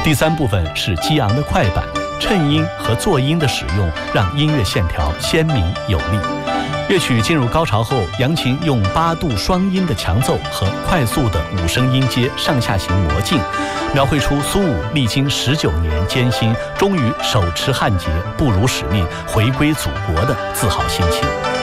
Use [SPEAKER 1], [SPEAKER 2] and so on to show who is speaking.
[SPEAKER 1] 第3部分是激昂的快板，衬音和作音的使用让音乐线条鲜明有力。乐曲进入高潮后，扬琴用8度双音的强奏和快速的5声音阶上下行魔镜，描绘出苏武历经19年艰辛，终于手持汉节，不辱使命，回归祖国的自豪心情。